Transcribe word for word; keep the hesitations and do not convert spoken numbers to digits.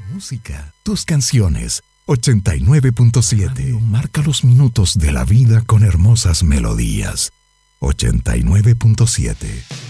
música, tus canciones. ochenta y nueve punto siete. Marca los minutos de la vida con hermosas melodías. ochenta y nueve punto siete.